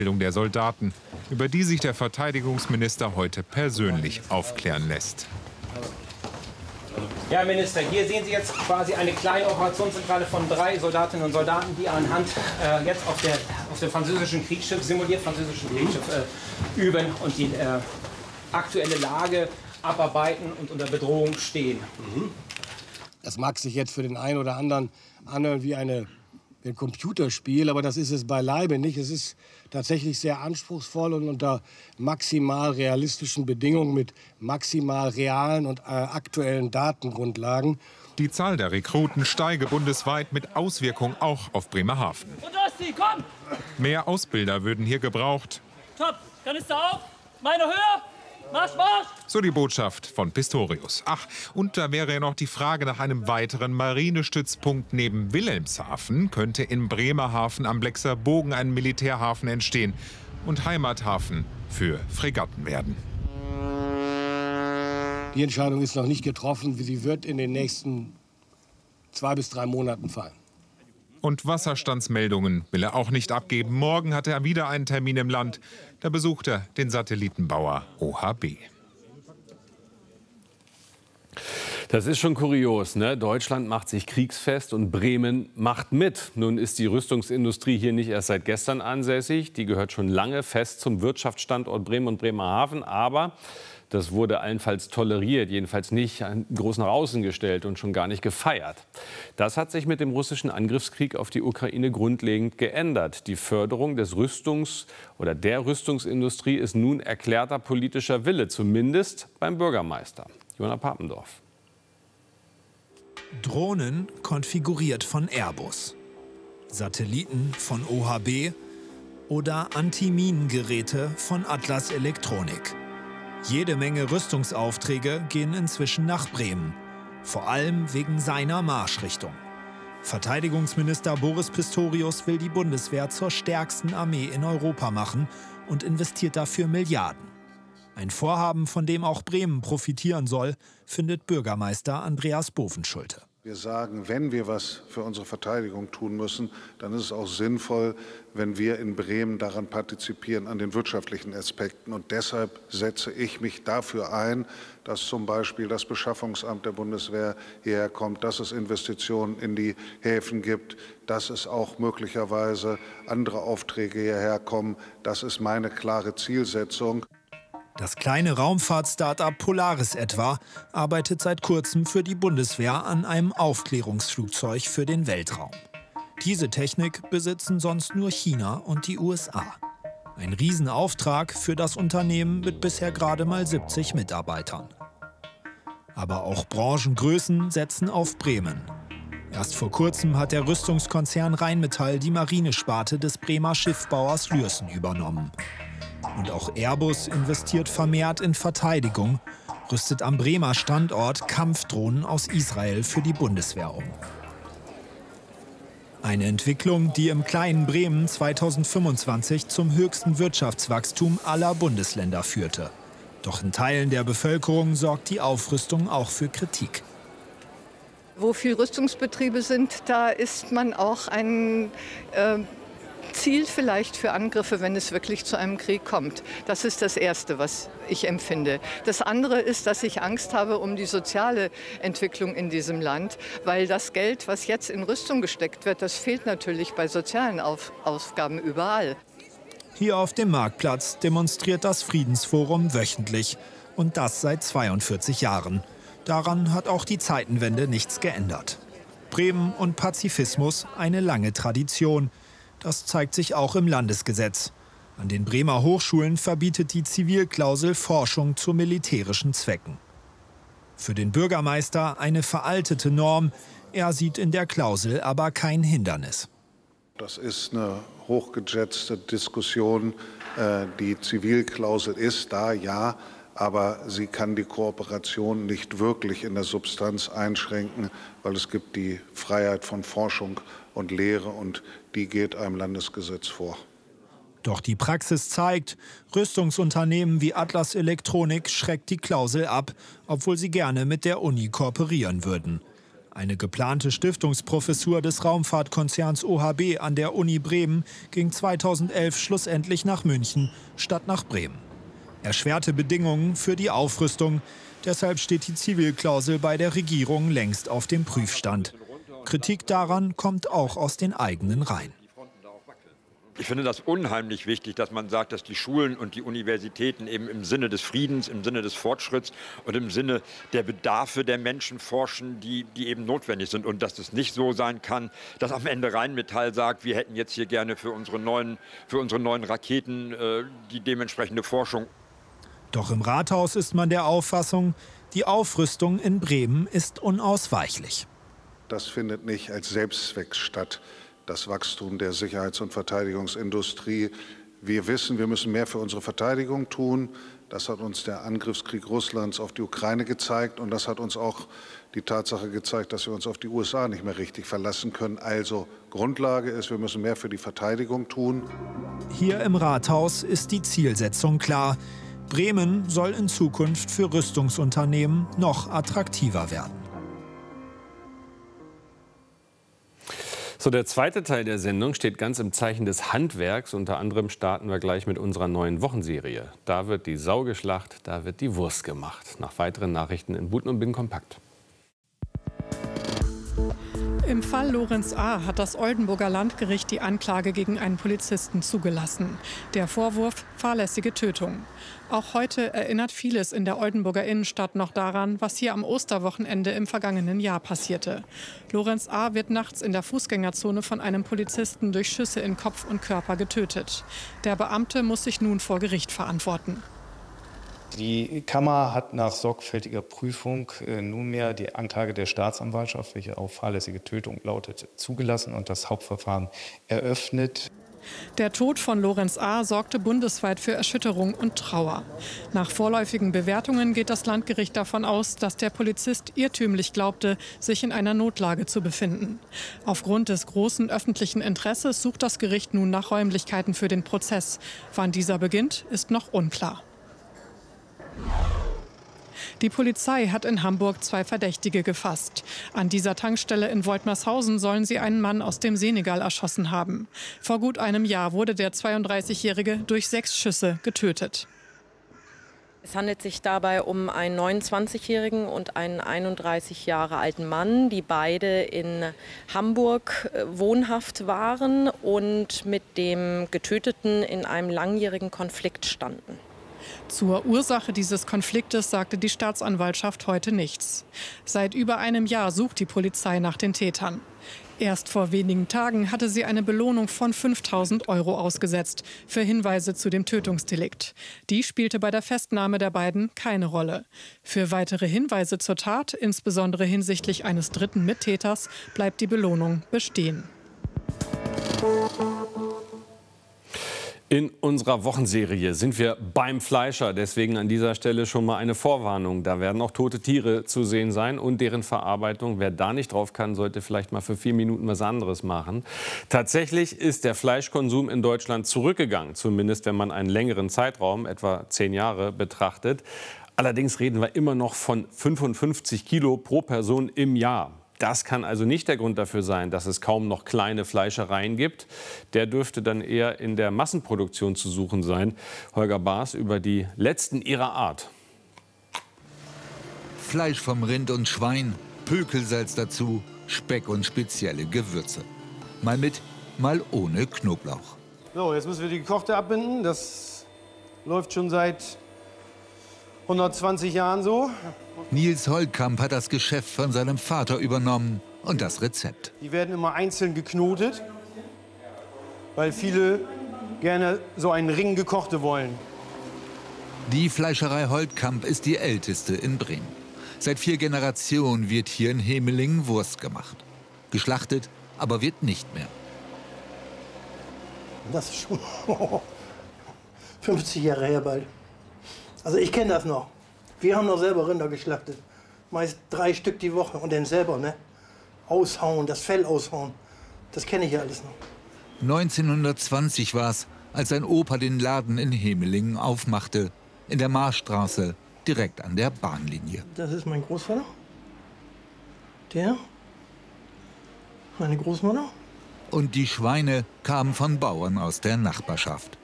Der Soldaten, über die sich der Verteidigungsminister heute persönlich aufklären lässt. Herr Minister, hier sehen Sie jetzt quasi eine kleine Operationszentrale von 3 Soldatinnen und Soldaten, die anhand jetzt auf dem französischen Kriegsschiff, simuliert französischen Kriegsschiff, üben und die aktuelle Lage abarbeiten und unter Bedrohung stehen. Das mag sich jetzt für den einen oder anderen anhören wie ein Computerspiel, aber das ist es beileibe nicht. Es ist tatsächlich sehr anspruchsvoll und unter maximal realistischen Bedingungen mit maximal realen und aktuellen Datengrundlagen. Die Zahl der Rekruten steige bundesweit mit Auswirkung auch auf Bremerhaven. Und Osti, komm! Mehr Ausbilder würden hier gebraucht. Top, Kanister auf, meine Höhe, Marsch, Marsch! So die Botschaft von Pistorius. Ach, und da wäre ja noch die Frage nach einem weiteren Marinestützpunkt neben Wilhelmshaven. Könnte in Bremerhaven am Blexer Bogen ein Militärhafen entstehen und Heimathafen für Fregatten werden. Die Entscheidung ist noch nicht getroffen. Sie wird in den nächsten 2 bis 3 Monaten fallen. Und Wasserstandsmeldungen will er auch nicht abgeben. Morgen hat er wieder einen Termin im Land. Da besucht er den Satellitenbauer OHB. Das ist schon kurios, ne? Deutschland macht sich kriegsfest und Bremen macht mit. Nun ist die Rüstungsindustrie hier nicht erst seit gestern ansässig. Die gehört schon lange fest zum Wirtschaftsstandort Bremen und Bremerhaven. Aber das wurde allenfalls toleriert, jedenfalls nicht groß nach außen gestellt und schon gar nicht gefeiert. Das hat sich mit dem russischen Angriffskrieg auf die Ukraine grundlegend geändert. Die Förderung der Rüstungsindustrie ist nun erklärter politischer Wille, zumindest beim Bürgermeister. Jona Papendorf. Drohnen konfiguriert von Airbus, Satelliten von OHB oder Antiminengeräte von Atlas Elektronik. Jede Menge Rüstungsaufträge gehen inzwischen nach Bremen, vor allem wegen seiner Marschrichtung. Verteidigungsminister Boris Pistorius will die Bundeswehr zur stärksten Armee in Europa machen und investiert dafür Milliarden. Ein Vorhaben, von dem auch Bremen profitieren soll, findet Bürgermeister Andreas Bovenschulte. Wir sagen, wenn wir was für unsere Verteidigung tun müssen, dann ist es auch sinnvoll, wenn wir in Bremen daran partizipieren, an den wirtschaftlichen Aspekten. Und deshalb setze ich mich dafür ein, dass zum Beispiel das Beschaffungsamt der Bundeswehr hierher kommt, dass es Investitionen in die Häfen gibt, dass es auch möglicherweise andere Aufträge hierher kommen. Das ist meine klare Zielsetzung. Das kleine Raumfahrt-Startup Polaris etwa arbeitet seit kurzem für die Bundeswehr an einem Aufklärungsflugzeug für den Weltraum. Diese Technik besitzen sonst nur China und die USA. Ein Riesenauftrag für das Unternehmen mit bisher gerade mal 70 Mitarbeitern. Aber auch Branchengrößen setzen auf Bremen. Erst vor kurzem hat der Rüstungskonzern Rheinmetall die Marinesparte des Bremer Schiffbauers Lürssen übernommen. Und auch Airbus investiert vermehrt in Verteidigung, rüstet am Bremer Standort Kampfdrohnen aus Israel für die Bundeswehr um. Eine Entwicklung, die im kleinen Bremen 2025 zum höchsten Wirtschaftswachstum aller Bundesländer führte. Doch in Teilen der Bevölkerung sorgt die Aufrüstung auch für Kritik. Wo viel Rüstungsbetriebe sind, da ist man auch ein Ziel vielleicht für Angriffe, wenn es wirklich zu einem Krieg kommt. Das ist das Erste, was ich empfinde. Das andere ist, dass ich Angst habe um die soziale Entwicklung in diesem Land, weil das Geld, was jetzt in Rüstung gesteckt wird, das fehlt natürlich bei sozialen Aufgaben überall. Hier auf dem Marktplatz demonstriert das Friedensforum wöchentlich. Und das seit 42 Jahren. Daran hat auch die Zeitenwende nichts geändert. Bremen und Pazifismus eine lange Tradition. Das zeigt sich auch im Landesgesetz. An den Bremer Hochschulen verbietet die Zivilklausel Forschung zu militärischen Zwecken. Für den Bürgermeister eine veraltete Norm. Er sieht in der Klausel aber kein Hindernis. Das ist eine hochgeschätzte Diskussion. Die Zivilklausel ist da, ja, aber sie kann die Kooperation nicht wirklich in der Substanz einschränken, weil es gibt die Freiheit von Forschung und Lehre und die geht einem Landesgesetz vor. Doch die Praxis zeigt, Rüstungsunternehmen wie Atlas Elektronik schreckt die Klausel ab, obwohl sie gerne mit der Uni kooperieren würden. Eine geplante Stiftungsprofessur des Raumfahrtkonzerns OHB an der Uni Bremen ging 2011 schlussendlich nach München statt nach Bremen. Erschwerte Bedingungen für die Aufrüstung. Deshalb steht die Zivilklausel bei der Regierung längst auf dem Prüfstand. Kritik daran kommt auch aus den eigenen Reihen. Ich finde das unheimlich wichtig, dass man sagt, dass die Schulen und die Universitäten eben im Sinne des Friedens, im Sinne des Fortschritts und im Sinne der Bedarfe der Menschen forschen, die eben notwendig sind. Und dass es nicht so sein kann, dass am Ende Rheinmetall sagt, wir hätten jetzt hier gerne für unsere neuen Raketen die dementsprechende Forschung. Doch im Rathaus ist man der Auffassung, die Aufrüstung in Bremen ist unausweichlich. Das findet nicht als Selbstzweck statt, das Wachstum der Sicherheits- und Verteidigungsindustrie. Wir wissen, wir müssen mehr für unsere Verteidigung tun. Das hat uns der Angriffskrieg Russlands auf die Ukraine gezeigt. Und das hat uns auch die Tatsache gezeigt, dass wir uns auf die USA nicht mehr richtig verlassen können. Also Grundlage ist, wir müssen mehr für die Verteidigung tun. Hier im Rathaus ist die Zielsetzung klar. Bremen soll in Zukunft für Rüstungsunternehmen noch attraktiver werden. So, der zweite Teil der Sendung steht ganz im Zeichen des Handwerks. Unter anderem starten wir gleich mit unserer neuen Wochenserie. Da wird die Sau geschlachtet, da wird die Wurst gemacht. Nach weiteren Nachrichten in Buten und Bin kompakt. Im Fall Lorenz A. hat das Oldenburger Landgericht die Anklage gegen einen Polizisten zugelassen. Der Vorwurf: fahrlässige Tötung. Auch heute erinnert vieles in der Oldenburger Innenstadt noch daran, was hier am Osterwochenende im vergangenen Jahr passierte. Lorenz A. wird nachts in der Fußgängerzone von einem Polizisten durch Schüsse in Kopf und Körper getötet. Der Beamte muss sich nun vor Gericht verantworten. Die Kammer hat nach sorgfältiger Prüfung nunmehr die Anklage der Staatsanwaltschaft, welche auf fahrlässige Tötung lautet, zugelassen und das Hauptverfahren eröffnet. Der Tod von Lorenz A. sorgte bundesweit für Erschütterung und Trauer. Nach vorläufigen Bewertungen geht das Landgericht davon aus, dass der Polizist irrtümlich glaubte, sich in einer Notlage zu befinden. Aufgrund des großen öffentlichen Interesses sucht das Gericht nun nach Räumlichkeiten für den Prozess. Wann dieser beginnt, ist noch unklar. Die Polizei hat in Hamburg 2 Verdächtige gefasst. An dieser Tankstelle in Woltmershausen sollen sie einen Mann aus dem Senegal erschossen haben. Vor gut einem Jahr wurde der 32-Jährige durch 6 Schüsse getötet. Es handelt sich dabei um einen 29-jährigen und einen 31 Jahre alten Mann, die beide in Hamburg wohnhaft waren und mit dem Getöteten in einem langjährigen Konflikt standen. Zur Ursache dieses Konfliktes sagte die Staatsanwaltschaft heute nichts. Seit über einem Jahr sucht die Polizei nach den Tätern. Erst vor wenigen Tagen hatte sie eine Belohnung von 5.000 € ausgesetzt für Hinweise zu dem Tötungsdelikt. Die spielte bei der Festnahme der beiden keine Rolle. Für weitere Hinweise zur Tat, insbesondere hinsichtlich eines dritten Mittäters, bleibt die Belohnung bestehen. In unserer Wochenserie sind wir beim Fleischer. Deswegen an dieser Stelle schon mal eine Vorwarnung. Da werden auch tote Tiere zu sehen sein und deren Verarbeitung. Wer da nicht drauf kann, sollte vielleicht mal für 4 Minuten was anderes machen. Tatsächlich ist der Fleischkonsum in Deutschland zurückgegangen. Zumindest wenn man einen längeren Zeitraum, etwa 10 Jahre, betrachtet. Allerdings reden wir immer noch von 55 Kilo pro Person im Jahr. Das kann also nicht der Grund dafür sein, dass es kaum noch kleine Fleischereien gibt. Der dürfte dann eher in der Massenproduktion zu suchen sein. Holger Baas über die letzten ihrer Art. Fleisch vom Rind und Schwein, Pökelsalz dazu, Speck und spezielle Gewürze. Mal mit, mal ohne Knoblauch. So, jetzt müssen wir die gekochte abbinden. Das läuft schon seit 120 Jahren so. Nils Holtkamp hat das Geschäft von seinem Vater übernommen und das Rezept. Die werden immer einzeln geknotet, weil viele gerne so einen Ring gekochte wollen. Die Fleischerei Holtkamp ist die älteste in Bremen. Seit 4 Generationen wird hier in Hemelingen Wurst gemacht. Geschlachtet, aber wird nicht mehr. Das ist schon 50 Jahre her bald. Also ich kenne das noch. Wir haben noch selber Rinder geschlachtet. Meist 3 Stück die Woche und dann selber, ne? Aushauen, das Fell aushauen. Das kenne ich ja alles noch. 1920 war es, als sein Opa den Laden in Hemelingen aufmachte. In der Marstraße, direkt an der Bahnlinie. Das ist mein Großvater. Der Meine Großmutter. Und die Schweine kamen von Bauern aus der Nachbarschaft.